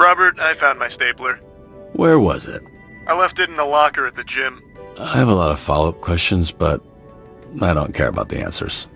Robert, I found my stapler. Where was it? I left it in the locker at the gym. I have a lot of follow-up questions, but I don't care about the answers.